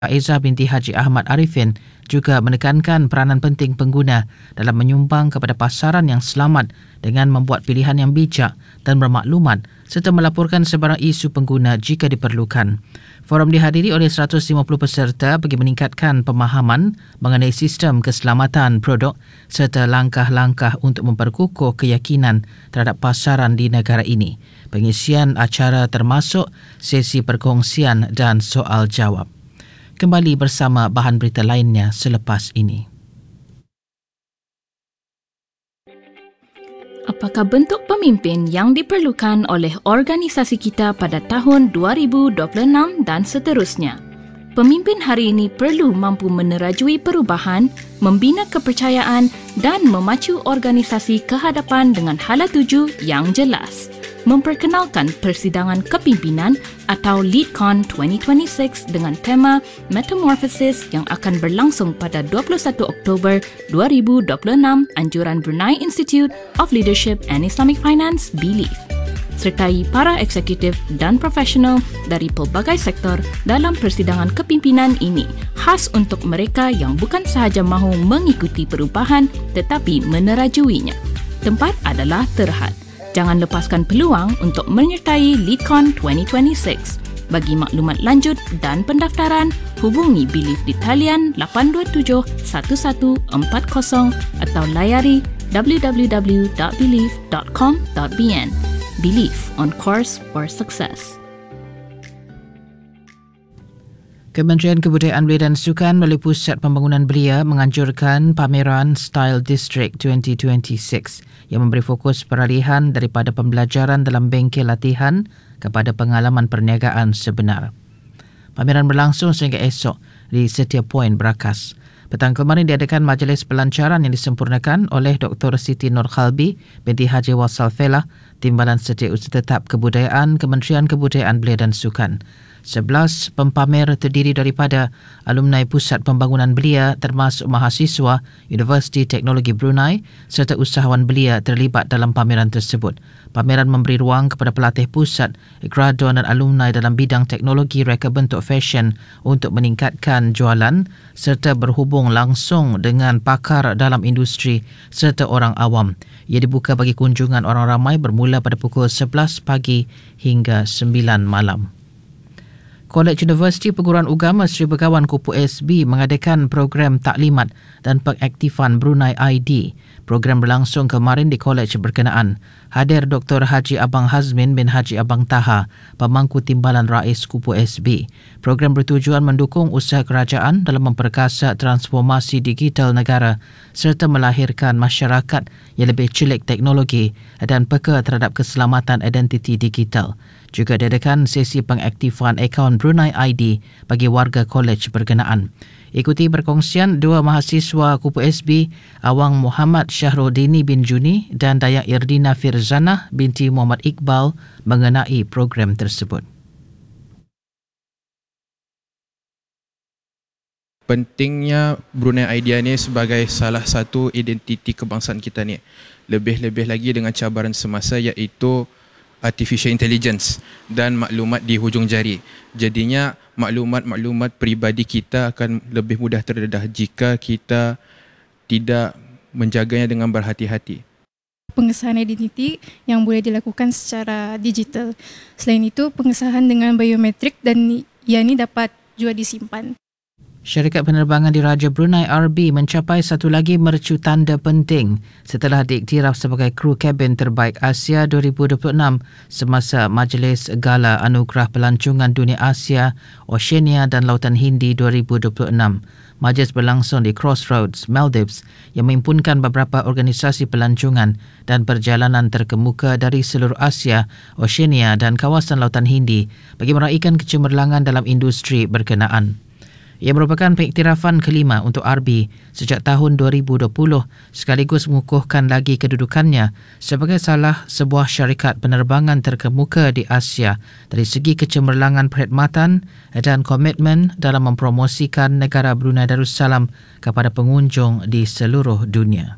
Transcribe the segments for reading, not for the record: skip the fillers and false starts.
Aizah binti Haji Ahmad Arifin juga menekankan peranan penting pengguna dalam menyumbang kepada pasaran yang selamat dengan membuat pilihan yang bijak dan bermaklumat serta melaporkan sebarang isu pengguna jika diperlukan. Forum dihadiri oleh 150 peserta bagi meningkatkan pemahaman mengenai sistem keselamatan produk serta langkah-langkah untuk memperkukuh keyakinan terhadap pasaran di negara ini. Pengisian acara termasuk sesi perkongsian dan soal jawab. Kembali bersama bahan berita lainnya selepas ini. Apakah bentuk pemimpin yang diperlukan oleh organisasi kita pada tahun 2026 dan seterusnya? Pemimpin hari ini perlu mampu menerajui perubahan, membina kepercayaan dan memacu organisasi ke hadapan dengan hala tuju yang jelas. Memperkenalkan persidangan kepimpinan atau LeadCon 2026 dengan tema Metamorphosis yang akan berlangsung pada 21 Oktober 2026 anjuran Brunei Institute of Leadership and Islamic Finance BELIF. Sertai para eksekutif dan profesional dari pelbagai sektor dalam persidangan kepimpinan ini khas untuk mereka yang bukan sahaja mahu mengikuti perubahan tetapi menerajuinya. Tempat adalah Terhad. Jangan lepaskan peluang untuk menyertai LeadCon 2026. Bagi maklumat lanjut dan pendaftaran, hubungi BELIF di talian 827 1140 atau layari www.belif.com.bn. BELIF, on course for success. Kementerian Kebudayaan Belia dan Sukan melalui Pusat Pembangunan Belia menganjurkan pameran Style District 2026 yang memberi fokus peralihan daripada pembelajaran dalam bengkel latihan kepada pengalaman perniagaan sebenar. Pameran berlangsung sehingga esok di Setia Point, Berakas. Petang kemarin diadakan majlis pelancaran yang disempurnakan oleh Dr. Siti Nur Khalbi binti Haji Wasal Felah, Timbalan Setiausaha Tetap Kebudayaan Kementerian Kebudayaan Belia dan Sukan. 11 pempamer terdiri daripada alumni Pusat Pembangunan Belia termasuk mahasiswa Universiti Teknologi Brunei serta usahawan belia terlibat dalam pameran tersebut. Pameran memberi ruang kepada pelatih pusat, graduan dan alumni dalam bidang teknologi reka bentuk fashion untuk meningkatkan jualan serta berhubung langsung dengan pakar dalam industri serta orang awam. Ia dibuka bagi kunjungan orang ramai bermula pada pukul 11 pagi hingga 9 malam. Kolej Universiti Perguruan Agama Sri Begawan Kupu SB mengadakan program taklimat dan pengaktifan Brunei ID. Program berlangsung kemarin di kolej berkenaan. Hadir Dr. Haji Abang Hazmin bin Haji Abang Taha, pemangku timbalan Rais Kupu SB. Program bertujuan mendukung usaha kerajaan dalam memperkasa transformasi digital negara serta melahirkan masyarakat yang lebih celik teknologi dan peka terhadap keselamatan identiti digital. Juga diadakan sesi pengaktifan akaun Brunei ID bagi warga kolej berkenaan. Ikuti perkongsian dua mahasiswa Kupu SB, Awang Muhammad Syahruddini bin Juni dan Dayak Irdina Firzanah binti Muhammad Iqbal mengenai program tersebut. Pentingnya Brunei ID ni sebagai salah satu identiti kebangsaan kita ni. Lebih-lebih lagi dengan cabaran semasa iaitu artificial intelligence dan maklumat di hujung jari. Jadinya maklumat-maklumat peribadi kita akan lebih mudah terdedah jika kita tidak menjaganya dengan berhati-hati. Pengesahan identiti yang boleh dilakukan secara digital. Selain itu, pengesahan dengan biometrik dan ia ni dapat juga disimpan. Syarikat penerbangan diraja Brunei RB mencapai satu lagi mercu tanda penting setelah diiktiraf sebagai kru kabin terbaik Asia 2026 semasa Majlis Gala Anugerah Pelancongan Dunia Asia, Oceania dan Lautan Hindi 2026. Majlis berlangsung di Crossroads, Maldives yang menghimpunkan beberapa organisasi pelancongan dan perjalanan terkemuka dari seluruh Asia, Oceania dan kawasan Lautan Hindi bagi meraihkan kecemerlangan dalam industri berkenaan. Ia merupakan pengiktirafan kelima untuk RB sejak tahun 2020 sekaligus mengukuhkan lagi kedudukannya sebagai salah sebuah syarikat penerbangan terkemuka di Asia dari segi kecemerlangan perkhidmatan dan komitmen dalam mempromosikan negara Brunei Darussalam kepada pengunjung di seluruh dunia.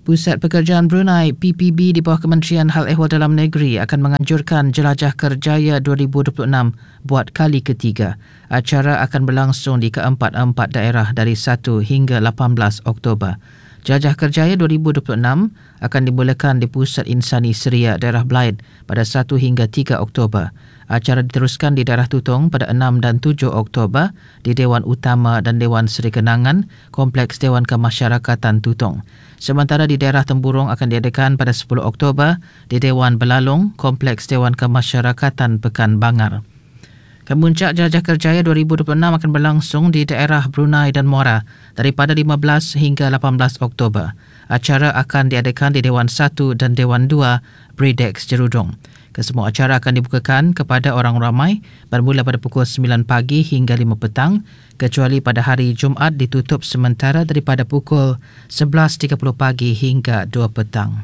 Pusat Pekerjaan Brunei PPB di bawah Kementerian Hal Ehwal Dalam Negeri akan menganjurkan Jelajah Kerjaya 2026 buat kali ketiga. Acara akan berlangsung di keempat-empat daerah dari 1 hingga 18 Oktober. Jelajah Kerjaya 2026 akan dimulakan di Pusat Insani Seria Daerah Blaid pada 1 hingga 3 Oktober. Acara diteruskan di daerah Tutong pada 6 dan 7 Oktober di Dewan Utama dan Dewan Seri Kenangan, Kompleks Dewan Kemasyarakatan Tutong. Sementara di daerah Temburong akan diadakan pada 10 Oktober di Dewan Belalong, Kompleks Dewan Kemasyarakatan Pekan Bangar. Kemuncak Jelajah Kerjaya 2026 akan berlangsung di daerah Brunei dan Muara daripada 15 hingga 18 Oktober. Acara akan diadakan di Dewan 1 dan Dewan 2 Bredex Jerudong. Kesemua acara akan dibukakan kepada orang ramai bermula pada pukul 9 pagi hingga 5 petang, kecuali pada hari Jumaat ditutup sementara daripada pukul 11.30 pagi hingga 2 petang.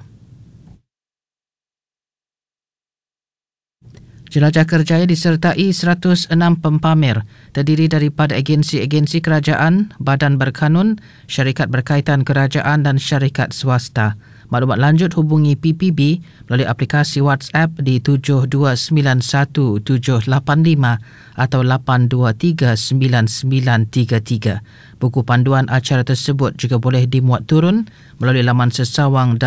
Jelajah Kerjaya disertai 106 pempamer terdiri daripada agensi-agensi kerajaan, badan berkanun, syarikat berkaitan kerajaan dan syarikat swasta. Maklumat lanjut hubungi PPB melalui aplikasi WhatsApp di 7291-785 atau 823-9933. Buku panduan acara tersebut juga boleh dimuat turun melalui laman sesawang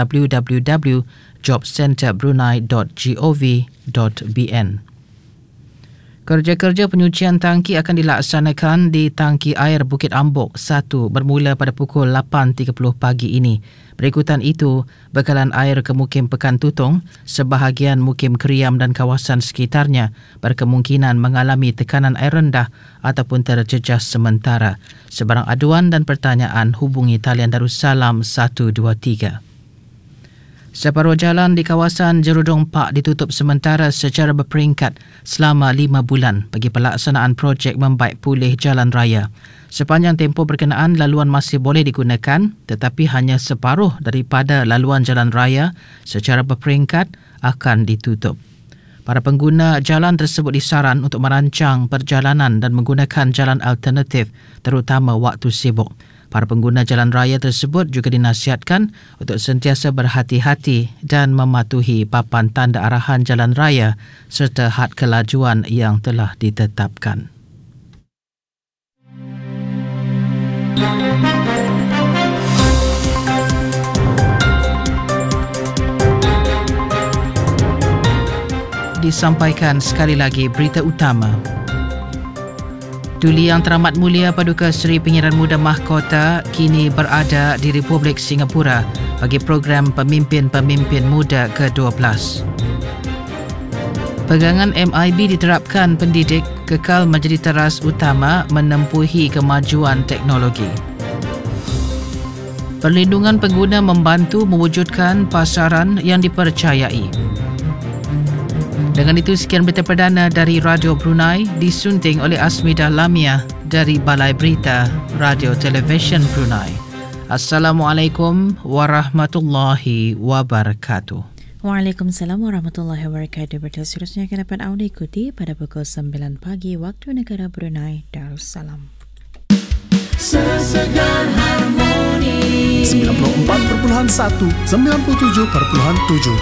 www.jobcenterbrunei.gov.bn. Kerja-kerja penyucian tangki akan dilaksanakan di tangki air Bukit Ambok 1 bermula pada pukul 8.30 pagi ini. Berikutan itu, bekalan air ke Mukim Pekan Tutong, sebahagian Mukim Keriam dan kawasan sekitarnya berkemungkinan mengalami tekanan air rendah ataupun terjejas sementara. Sebarang aduan dan pertanyaan hubungi talian Darussalam 123. Separuh jalan di kawasan Jerudong Park ditutup sementara secara berperingkat selama 5 bulan bagi pelaksanaan projek membaik pulih jalan raya. Sepanjang tempoh berkenaan, laluan masih boleh digunakan tetapi hanya separuh daripada laluan jalan raya secara berperingkat akan ditutup. Para pengguna jalan tersebut disaran untuk merancang perjalanan dan menggunakan jalan alternatif terutama waktu sibuk. Para pengguna jalan raya tersebut juga dinasihatkan untuk sentiasa berhati-hati dan mematuhi papan tanda arahan jalan raya serta had kelajuan yang telah ditetapkan. Disampaikan sekali lagi berita utama. Duli Yang Teramat Mulia Paduka Seri Pengiran Muda Mahkota kini berada di Republik Singapura bagi program Pemimpin-Pemimpin Muda ke-12. Pegangan MIB diterapkan pendidik kekal menjadi teras utama menempuhi kemajuan teknologi. Perlindungan pengguna membantu mewujudkan pasaran yang dipercayai. Dengan itu, sekian berita perdana dari Radio Brunei disunting oleh Asmidah Lamia dari Balai Berita Radio Television Brunei. Assalamualaikum warahmatullahi wabarakatuh. Waalaikumsalam warahmatullahi wabarakatuh. Berita seterusnya akan dapat anda ikuti pada pukul 9 pagi waktu negara Brunei Darussalam. Sesegar Harmoni 94.1 97.7